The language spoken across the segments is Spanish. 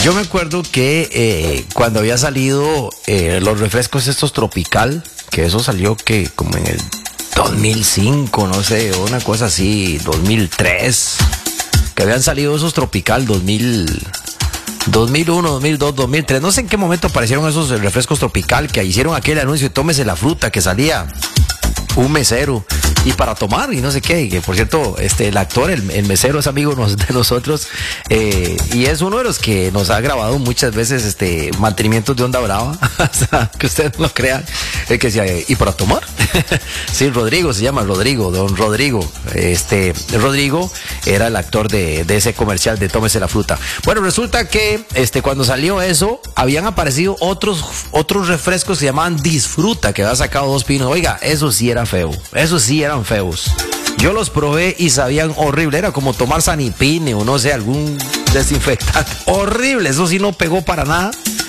Yo me acuerdo que cuando había salido los refrescos estos Tropical, que eso salió que como en el 2005, no sé, una cosa así, 2003, que habían salido esos Tropical 2001, 2002, 2003, no sé en qué momento aparecieron esos refrescos Tropical que hicieron aquel anuncio de tómese la fruta, que salía un mesero y para tomar y no sé qué, y que por cierto el actor, el mesero es amigo de nosotros, y es uno de los que nos ha grabado muchas veces mantenimientos de Onda Brava, que ustedes no lo crean, que decía, y para tomar. Sí, Rodrigo se llama, don Rodrigo. Rodrigo era el actor de ese comercial de tómese la fruta. Bueno, resulta que cuando salió eso habían aparecido otros refrescos que se llamaban Disfruta, que había sacado Dos Pinos. Oiga, eso sí era feo, esos sí eran feos. Yo los probé y sabían horrible, era como tomar Sanipine o no sé, algún desinfectante. Horrible, eso sí no pegó para nada.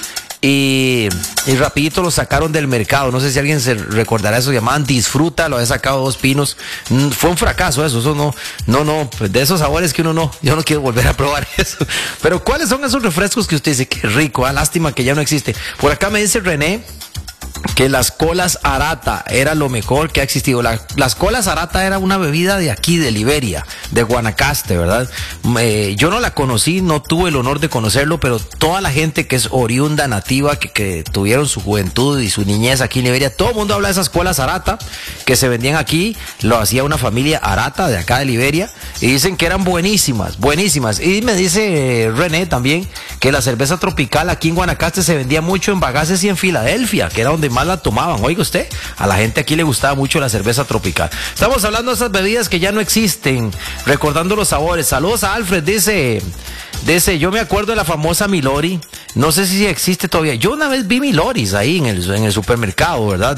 Y rapidito lo sacaron del mercado. No sé si alguien se recordará eso, llamaban Disfruta, lo había sacado Dos Pinos. Fue un fracaso eso no, pues de esos sabores que yo no quiero volver a probar eso. Pero ¿cuáles son esos refrescos que usted dice qué rico? Lástima que ya no existe. Por acá me dice René que las colas Arata era lo mejor que ha existido. Las colas Arata era una bebida de aquí, de Liberia, de Guanacaste, ¿verdad? Yo no la conocí, no tuve el honor de conocerlo, pero toda la gente que es oriunda, nativa, que tuvieron su juventud y su niñez aquí en Liberia, todo el mundo habla de esas colas Arata que se vendían aquí, lo hacía una familia Arata de acá de Liberia, y dicen que eran buenísimas. Y me dice René también que la cerveza Tropical aquí en Guanacaste se vendía mucho en Bagaces y en Filadelfia, que era donde más la tomaban. Oiga usted, a la gente aquí le gustaba mucho la cerveza Tropical. Estamos hablando de esas bebidas que ya no existen, recordando los sabores. Saludos a Alfred, dice, yo me acuerdo de la famosa Milori, no sé si existe todavía. Yo una vez vi Miloris ahí en el supermercado, ¿verdad?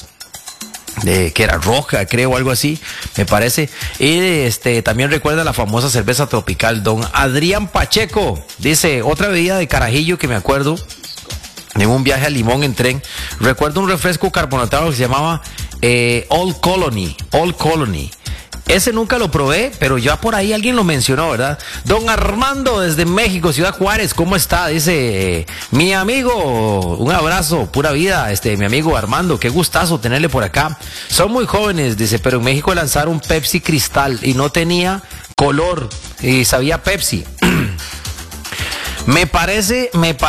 Que era roja, creo, algo así, me parece. Y también recuerda la famosa cerveza Tropical. Don Adrián Pacheco dice, otra bebida de carajillo que me acuerdo, en un viaje a Limón en tren, recuerdo un refresco carbonatado que se llamaba Old Colony. Ese nunca lo probé, pero ya por ahí alguien lo mencionó, ¿verdad? Don Armando desde México, Ciudad Juárez, ¿cómo está? Dice, mi amigo, un abrazo, pura vida, mi amigo Armando, qué gustazo tenerle por acá. Son muy jóvenes, dice, pero en México lanzaron Pepsi Cristal y no tenía color y sabía Pepsi. Me parece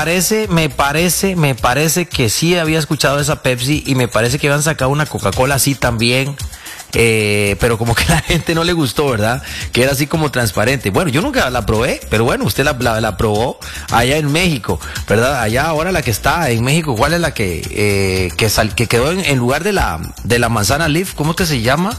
que sí había escuchado esa Pepsi y me parece que habían sacado una Coca-Cola así también, pero como que a la gente no le gustó, ¿verdad? Que era así como transparente. Bueno, yo nunca la probé, pero bueno, usted la probó allá en México, ¿verdad? Allá ahora la que está en México, ¿cuál es la que quedó en lugar de la manzana Leaf? ¿Cómo es que se llama?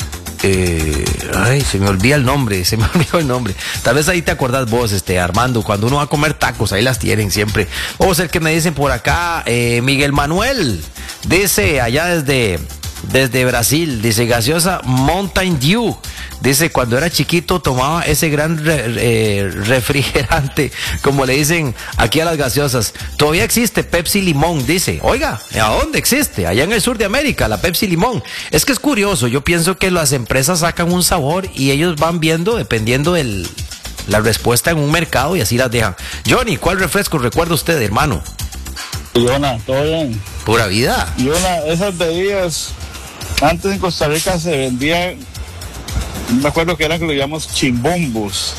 Se me olvidó el nombre. Tal vez ahí te acordás vos, Armando, cuando uno va a comer tacos, ahí las tienen siempre. Vamos a ver qué me dicen por acá. Miguel Manuel dice, allá desde Brasil, dice, gaseosa Mountain Dew. Dice, cuando era chiquito tomaba ese gran refrigerante, como le dicen aquí a las gaseosas. Todavía existe Pepsi Limón, dice. Oiga, ¿a dónde existe? Allá en el sur de América, la Pepsi Limón. Es que es curioso, yo pienso que las empresas sacan un sabor y ellos van viendo, dependiendo la respuesta en un mercado, y así las dejan. Johnny, ¿cuál refresco recuerda usted, hermano? Yona, ¿todo bien? Pura vida. Yona, esas bebidas, antes en Costa Rica se vendían, me acuerdo que eran que lo llamamos chimbombos,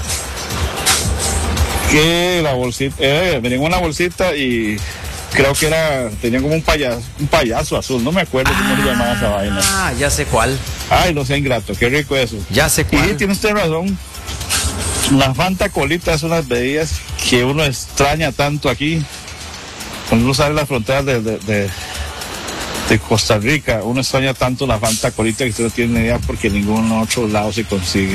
que la bolsita, venía en una bolsita y creo que tenían como un payaso azul, no me acuerdo cómo se llamaba esa vaina. Ah, ya sé cuál. Ay, no sea ingrato, qué rico eso. Ya sé cuál. Y tiene usted razón, la Fanta Colita son las bebidas que uno extraña tanto aquí, cuando uno sale de las fronteras de Costa Rica, uno extraña tanto la Fanta Colita que usted no tiene idea porque en ningún otro lado se consigue.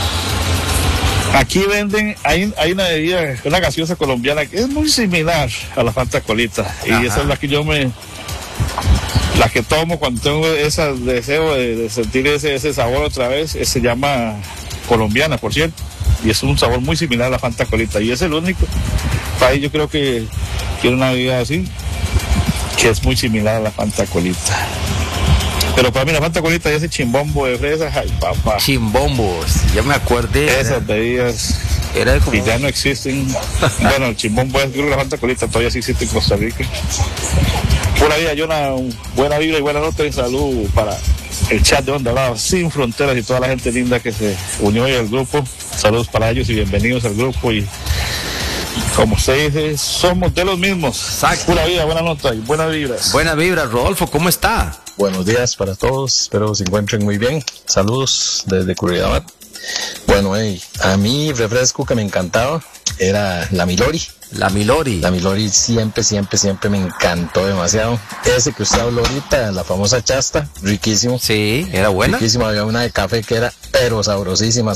Aquí venden, hay una bebida, una gaseosa colombiana que es muy similar a la Fanta Colita. Ajá. Y esa es la que la que tomo cuando tengo ese deseo de sentir ese sabor otra vez. Se llama colombiana, por cierto, y es un sabor muy similar a la Fanta Colita y es el único país, yo creo que tiene una bebida así que es muy similar a la Fanta Colita. Pero para mí la Fanta Colita y ese chimbombo de fresas, ay papá. Chimbombos, ya me acordé. Esas bebidas Era como... y ya no existen. Bueno, el chimbombo es la Fanta Colita, todavía sí existe en Costa Rica. Pura vida, Jonah, buena vibra y buena nota y salud para el chat de Onda Brava Sin Fronteras y toda la gente linda que se unió hoy al grupo. Saludos para ellos y bienvenidos al grupo. Y como usted dice, somos de los mismos. Exacto. Pura vida, buena nota y buenas vibras. Buenas vibras, Rodolfo, ¿cómo está? Buenos días para todos, espero se encuentren muy bien. Saludos desde Curridabat. Bueno, a mí refresco que me encantaba era la Milori. La Milori. La Milori siempre me encantó demasiado. Ese que usted habló ahorita, la famosa Chasta, riquísimo. Sí, era buena. Riquísimo, había una de café que era, pero sabrosísima.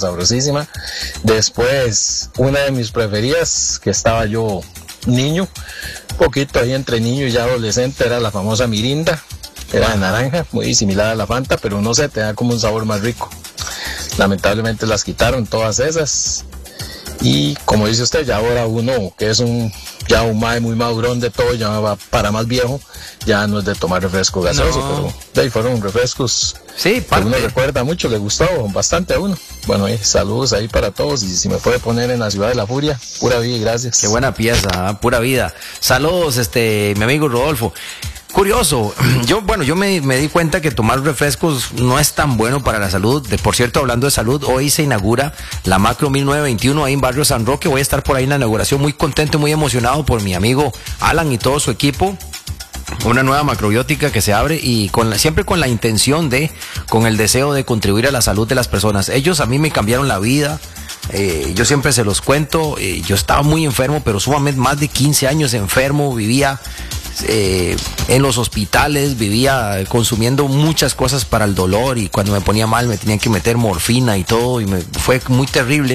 Después, una de mis preferidas, que estaba yo niño, poquito ahí entre niño y ya adolescente, era la famosa Mirinda. Era de naranja, muy similar a la Fanta, pero no sé, te da como un sabor más rico. Lamentablemente las quitaron todas esas. Y como dice usted, ya ahora uno que es un mae muy madurón de todo, ya va para más viejo, ya no es de tomar refresco gaseoso, pero de ahí fueron refrescos sí, que uno recuerda mucho, le gustó bastante a uno. Bueno, saludos ahí para todos y si me puede poner en la Ciudad de la Furia, pura vida y gracias. Qué buena pieza, pura vida. Saludos, mi amigo Rodolfo. Curioso, yo me di cuenta que tomar refrescos no es tan bueno para la salud. Por cierto, hablando de salud, hoy se inaugura la Macro 1921 ahí en Barrio San Roque. Voy a estar por ahí en la inauguración, muy contento y muy emocionado por mi amigo Alan y todo su equipo. Una nueva macrobiótica que se abre y siempre con la intención con el deseo de contribuir a la salud de las personas. Ellos a mí me cambiaron la vida. Yo siempre se los cuento. Yo estaba muy enfermo, pero sumamente más de 15 años enfermo, vivía en los hospitales, vivía consumiendo muchas cosas para el dolor y cuando me ponía mal me tenían que meter morfina y todo y fue muy terrible.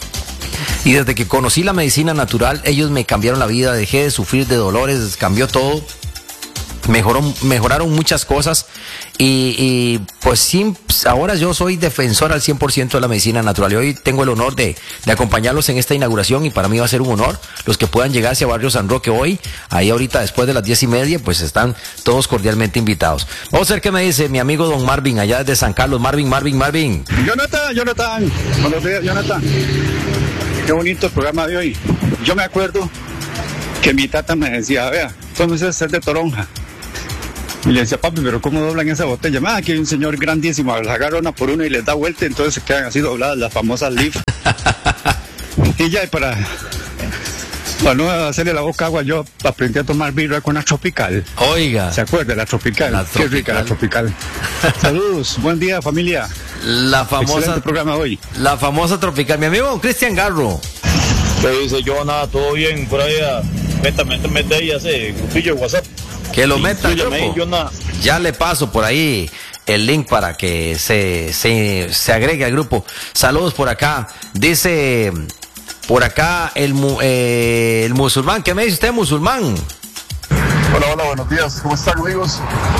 Y desde que conocí la medicina natural, ellos me cambiaron la vida, dejé de sufrir de dolores, cambió todo. Mejoraron muchas cosas y pues sí, ahora yo soy defensor al 100% de la medicina natural y hoy tengo el honor de acompañarlos en esta inauguración y para mí va a ser un honor. Los que puedan llegar hacia Barrio San Roque hoy, ahí ahorita después de las 10:30, pues están todos cordialmente invitados. Vamos a ver qué me dice mi amigo don Marvin allá desde San Carlos. Marvin. Jonathan, buenos días, Jonathan. Qué bonito el programa de hoy. Yo me acuerdo que mi tata me decía, vea, tómese el de toronja. Y le decía, papi, pero ¿cómo doblan esa botella? Aquí hay un señor grandísimo, la agarra una por una y les da vuelta, entonces se quedan así dobladas las famosas Leaf. Y ya, para no hacerle la boca agua, yo aprendí a tomar birra con la Tropical. Oiga. ¿Se acuerda? La Tropical. Qué rica la Tropical. Saludos, buen día, familia. La famosa. Excelente programa hoy. La famosa Tropical. Mi amigo Cristian Garro. ¿Qué dice Jonah? ¿Todo bien por allá? Mete ahí ese grupillo de WhatsApp. Que lo meta al grupo. Ya le paso por ahí el link para que se agregue al grupo. Saludos por acá. Dice por acá el musulmán. ¿Qué me dice usted, musulmán? Hola, buenos días. ¿Cómo están, amigos?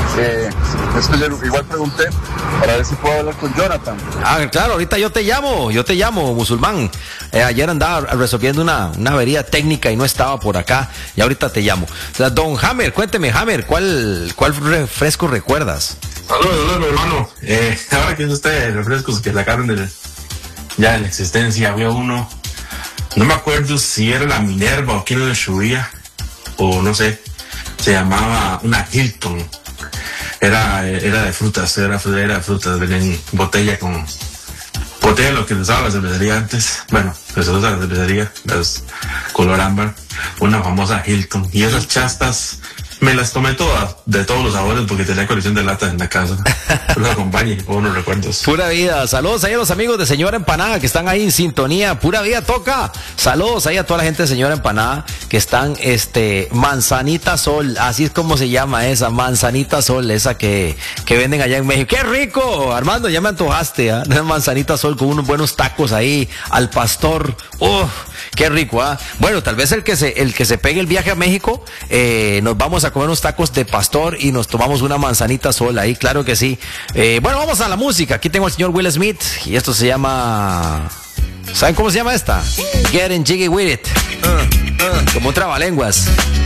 Igual pregunté para ver si puedo hablar con Jonathan. Claro, ahorita yo te llamo, musulmán. Ayer andaba resolviendo una avería técnica y no estaba por acá. Y ahorita te llamo. O sea, don Hammer, cuénteme, Hammer, ¿cuál refresco recuerdas? Saludos, mi hermano. Ahora que es usted refrescos que sacaron ya de la existencia, había uno. No me acuerdo si era la Minerva o quién lo distribuía, o no sé. Se llamaba una Hilton. Era de frutas, venían botella lo que se usaba la cervecería antes. Bueno, que se usa la cervecería, las color ámbar, una famosa Hilton. Y esas chastas me las tomé todas, de todos los sabores, porque tenía colección de latas en la casa. Los acompañe, buenos recuerdos. Pura vida. Saludos ahí a los amigos de Señora Empanada que están ahí en sintonía. Pura vida toca. Saludos ahí a toda la gente de Señora Empanada que están, Manzanita Sol, así es como se llama esa, Manzanita Sol, esa que venden allá en México. ¡Qué rico! Armando, ya me antojaste, ¿eh? Manzanita Sol con unos buenos tacos ahí al pastor. ¡Uf! ¡Qué rico! Bueno, tal vez el que se pegue el viaje a México, nos vamos a comer unos tacos de pastor y nos tomamos una manzanita Sol ahí, claro que sí. Bueno, vamos a la música. Aquí tengo al señor Will Smith y esto se llama... ¿Saben cómo se llama esta? Getting Jiggy With It. Como trabalenguas.